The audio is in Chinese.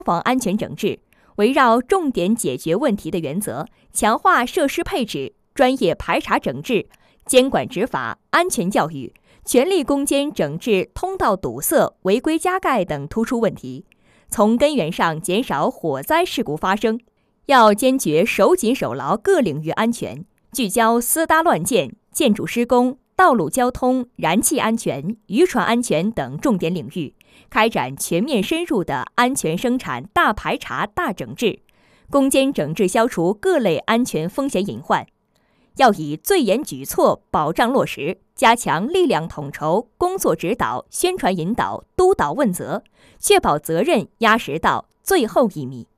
防安全整治，围绕重点解决问题的原则，强化设施配置、专业排查整治、监管执法、安全教育，全力攻坚整治通道堵塞、违规加盖等突出问题，从根源上减少火灾事故发生。要坚决守紧守牢各领域安全，聚焦私搭乱建、建筑施工、道路交通、燃气安全、渔船安全等重点领域，开展全面深入的安全生产大排查大整治，攻坚整治消除各类安全风险隐患。要以最严举措保障落实，加强力量统筹、工作指导、宣传引导、督导问责，确保责任压实到最后一米。